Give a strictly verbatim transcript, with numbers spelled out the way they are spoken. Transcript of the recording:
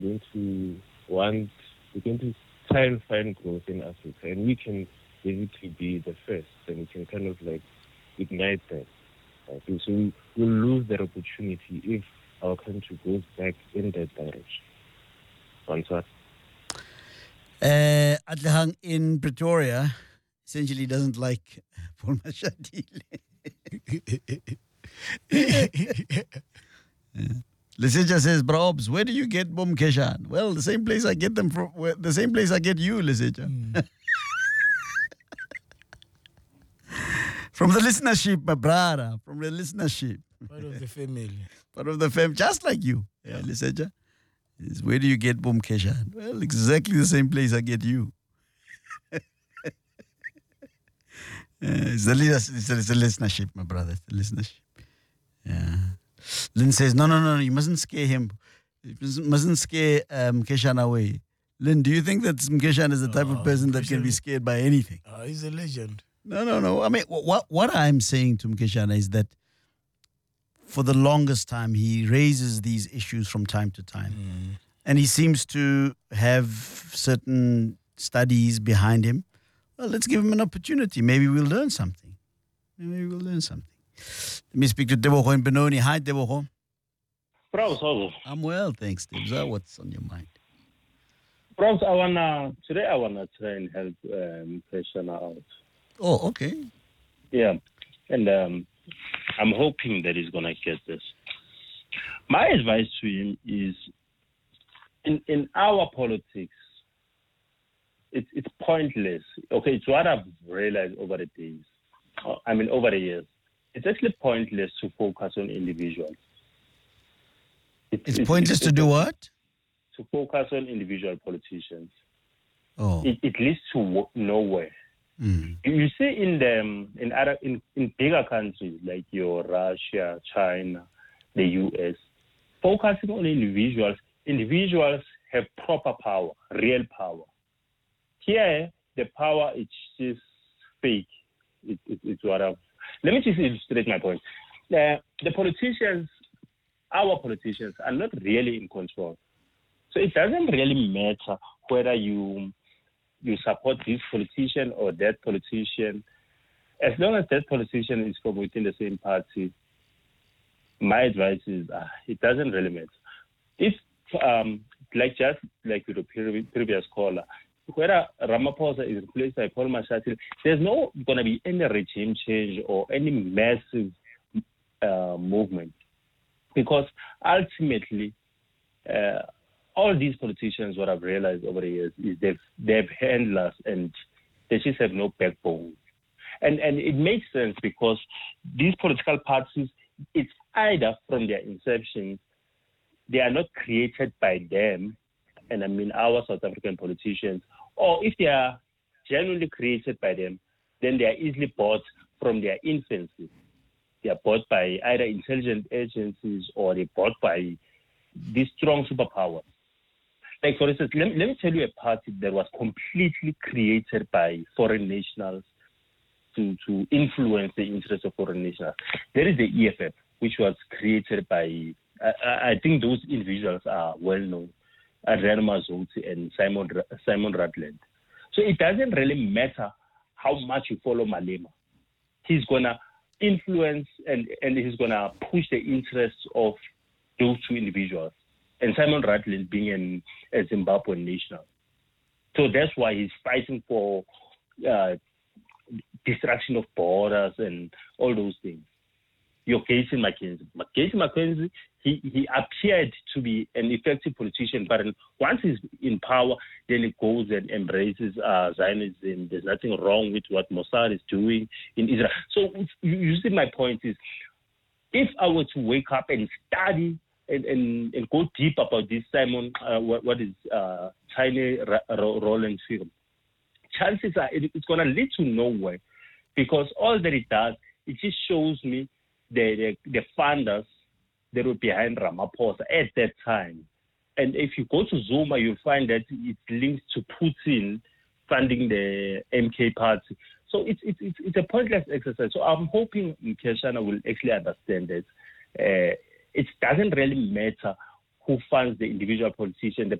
going to want, we're going to try and find growth in Africa, and we can basically be the first, and we can kind of like ignite that. Right? So we will lose that opportunity if our country goes back in that direction. One shot. Uh, Adlahang in Pretoria essentially doesn't like Paul Mashatile. yeah. Lisija says, Brobs, where do you get Bum Keshan? Well, the same place I get them from, where, the same place I get you, Lisija. Mm. From the listenership, my brother, from the listenership. Part of the family. Part of the family, just like you, yeah, yeah Lisija. Where do you get Bum Keshan? Well, exactly the same place I get you. uh, it's, the, it's, the, it's the listenership, my brother. It's the listenership. Yeah. Lynn says, no, no, no, you mustn't scare him. You mustn't scare um, Keshan away. Lynn, do you think that Keshan is the type uh, of person that Keshan, can be scared by anything? Uh, he's a legend. No, no, no. I mean, what what I'm saying to Keshan is that for the longest time, he raises these issues from time to time. Mm. And he seems to have certain studies behind him. Well, let's give him an opportunity. Maybe we'll learn something. Maybe we'll learn something. Let me speak to Deboho in Benoni. Hi, Deboho. Bros, I'm well, thanks, Debza. What's on your mind? Bros, I wanna today I wanna try and help um, Keshan out. Oh, okay. Yeah, and um, I'm hoping that he's gonna get this. My advice to him is, in in our politics, it's it's pointless. Okay, it's what I've realized over the days. I mean, over the years. It's actually pointless to focus on individuals. It's, it's, it's pointless it's, to do what? To focus on individual politicians. Oh, it, it leads to nowhere. Mm. You see, in the in other in, in bigger countries like your Russia, China, the U S, focusing on individuals, individuals have proper power, real power. Here, the power is just fake. It, it, it's what I've Let me just illustrate my point. Uh, the politicians, our politicians, are not really in control. So it doesn't really matter whether you you support this politician or that politician. As long as that politician is from within the same party, my advice is uh, it doesn't really matter. If, um, like just like with the previous caller, whether Ramaphosa is replaced by Paul Mashatile, there's no going to be any regime change or any massive uh, movement. Because ultimately, uh, all these politicians, what I've realized over the years, is they've, they've handlers and they just have no backbone. And, and it makes sense because these political parties, it's either from their inception, they are not created by them, and I mean our South African politicians, or if they are genuinely created by them, then they are easily bought from their infancy. They are bought by either intelligence agencies or they're bought by these strong superpowers. Like, for instance, let, let me tell you a party that was completely created by foreign nationals to, to influence the interests of foreign nationals. There is the E F F, which was created by, I, I think those individuals are well known, Adriano Mazzotti and Simon Simon Rutland. So it doesn't really matter how much you follow Malema. He's going to influence and, and he's going to push the interests of those two individuals. And Simon Rutland being an, a Zimbabwean national. So that's why he's fighting for uh, destruction of borders and all those things. Your Casey McKenzie. Casey McKenzie, he, he appeared to be an effective politician, but once he's in power, then he goes and embraces uh, Zionism. There's nothing wrong with what Mossad is doing in Israel. So you, you see my point is, if I were to wake up and study and, and, and go deep about this Simon, uh, what, what is uh, Tiny Roland film, chances are it, it's going to lead to nowhere, because all that it does, it just shows me the, the, the funders that were behind Ramaphosa at that time. And if you go to Zuma, you'll find that it's linked to Putin funding the M K party. So it's it's it's, it's a pointless exercise. So I'm hoping Keshan will actually understand that uh, it doesn't really matter who funds the individual politician, the